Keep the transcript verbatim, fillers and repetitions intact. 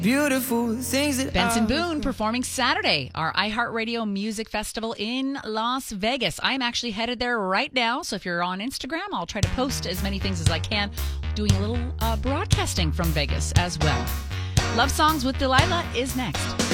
Beautiful things that Benson I- Boone performing Saturday, our iHeartRadio Music Festival in Las Vegas. I'm actually headed there right now, so if you're on Instagram, I'll try to post as many things as I can, doing a little uh, broadcasting from Vegas as well. Love Songs with Delilah is next.